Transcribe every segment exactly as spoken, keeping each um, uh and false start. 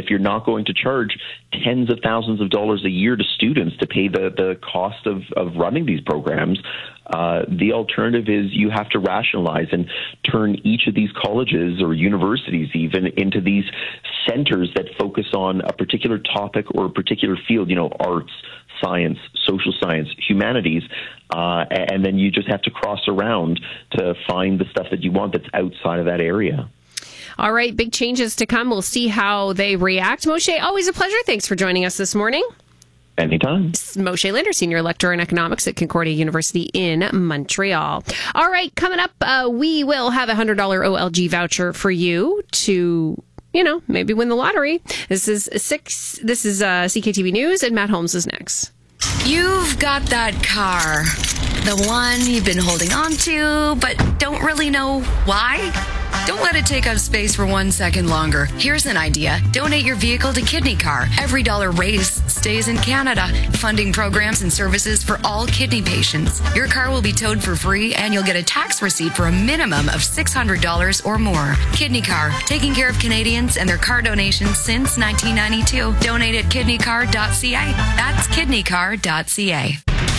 if you're not going to charge tens of thousands of dollars a year to students to pay the, the cost of, of running these programs, uh, the alternative is you have to rationalize and turn each of these colleges or universities even into these centers that focus on a particular topic or a particular field, you know, arts, science, social science, humanities, uh, and then you just have to cross around to find the stuff that you want that's outside of that area. All right, big changes to come. We'll see how they react. Moshe, always a pleasure. Thanks for joining us this morning. Anytime. Moshe Linder, Senior Lecturer in Economics at Concordia University in Montreal. All right, coming up, uh, we will have a one hundred dollars O L G voucher for you to, you know, maybe win the lottery. This is six. This is uh, C K T V News, and Matt Holmes is next. You've got that car, the one you've been holding on to, but don't really know why. Don't let it take up space for one second longer. Here's an idea. Donate your vehicle to Kidney Car. Every dollar raised stays in Canada, funding programs and services for all kidney patients. Your car will be towed for free, and you'll get a tax receipt for a minimum of six hundred dollars or more. Kidney Car, taking care of Canadians and their car donations since nineteen ninety-two. Donate at kidney car dot c a. That's kidney car dot c a.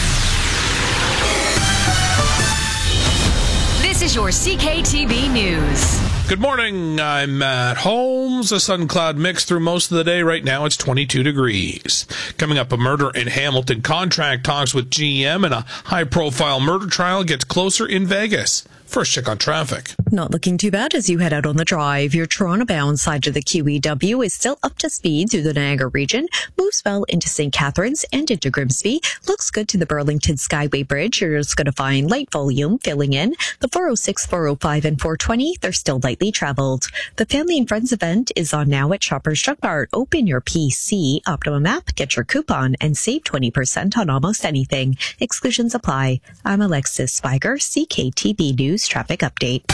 This is your C K T V News. Good morning. I'm Matt Holmes. A sun-cloud mix through most of the day. Right now, it's twenty-two degrees. Coming up, a murder in Hamilton. Contract talks with G M and a high-profile murder trial gets closer in Vegas. First check on traffic. Not looking too bad as you head out on the drive. Your Toronto-bound side to the Q E W is still up to speed through the Niagara region. Moves well into Saint Catharines and into Grimsby. Looks good to the Burlington Skyway Bridge. You're just going to find light volume filling in. The four oh six, four oh five, and four twenty, they're still lightly traveled. The Family and Friends event is on now at Shoppers Drug Mart. Open your P C Optimum app, get your coupon, and save twenty percent on almost anything. Exclusions apply. I'm Alexis Spiger, C K T V News Traffic Update.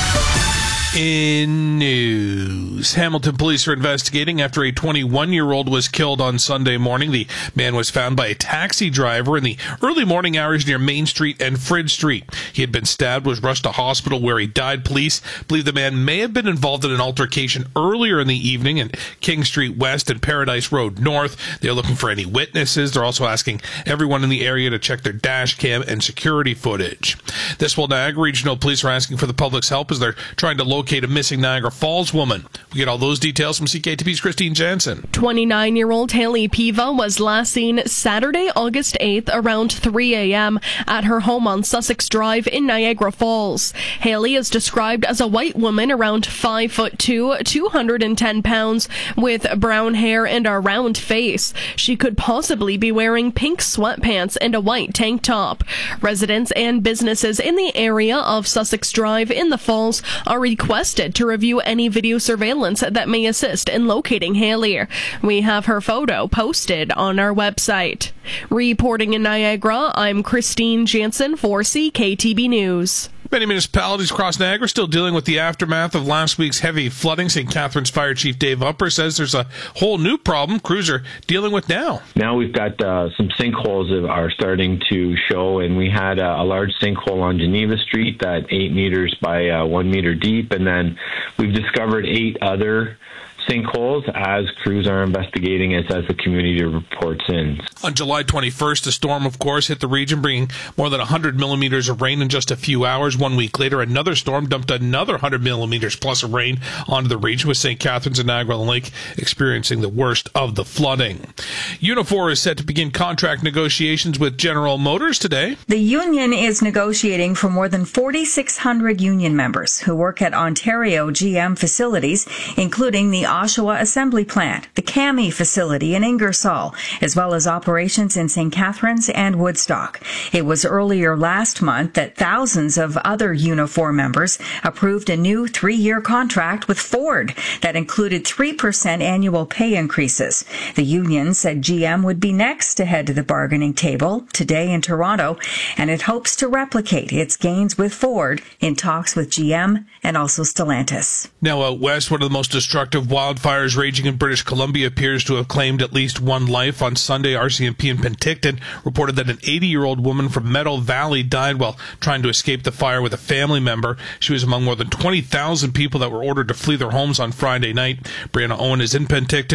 In news, Hamilton police are investigating after a twenty-one-year-old was killed on Sunday morning. The man was found by a taxi driver in the early morning hours near Main Street and Frid Street. He had been stabbed, was rushed to hospital where he died. Police believe the man may have been involved in an altercation earlier in the evening in King Street West and Paradise Road North. They're looking for any witnesses. They're also asking everyone in the area to check their dash cam and security footage. This while Niagara Regional Police are asking for the public's help as they're trying to locate a missing Niagara Falls woman. We get all those details from C K T V's Christine Jansen. twenty-nine-year-old Haley Piva was last seen Saturday, August eighth around three a.m. at her home on Sussex Drive in Niagara Falls. Haley is described as a white woman around five foot two, two hundred ten pounds, with brown hair and a round face. She could possibly be wearing pink sweatpants and a white tank top. Residents and businesses in the area of Sussex Drive in the Falls are requested to review any video surveillance that may assist in locating Haley. We have her photo posted on our website. Reporting in Niagara, I'm Christine Jansen for C K T V News. Many municipalities across Niagara are still dealing with the aftermath of last week's heavy flooding. Saint Catharines Fire Chief Dave Upper says there's a whole new problem crews are dealing with now. Now we've got uh, some sinkholes that are starting to show, and we had uh, a large sinkhole on Geneva Street that eight meters by uh, one meter deep, and then we've discovered eight other sinkholes as crews are investigating it as the community reports in. On July twenty-first, a storm, of course, hit the region, bringing more than one hundred millimeters of rain in just a few hours. One week later, another storm dumped another one hundred millimeters plus of rain onto the region, with Saint Catharines and Niagara Lake experiencing the worst of the flooding. Unifor is set to begin contract negotiations with General Motors today. The union is negotiating for more than forty-six hundred union members who work at Ontario G M facilities, including the Oshawa Assembly Plant, the C A M I facility in Ingersoll, as well as operations in Saint Catharines and Woodstock. It was earlier last month that thousands of other Unifor members approved a new three-year contract with Ford that included three percent annual pay increases. The union said G M would be next to head to the bargaining table today in Toronto, and it hopes to replicate its gains with Ford in talks with G M and also Stellantis. Now out west, one of the most destructive wildfires raging in British Columbia appears to have claimed at least one life. On Sunday, R C M P in Penticton reported that an eighty-year-old woman from Meadow Valley died while trying to escape the fire with a family member. She was among more than twenty thousand people that were ordered to flee their homes on Friday night. Brianna Owen is in Penticton.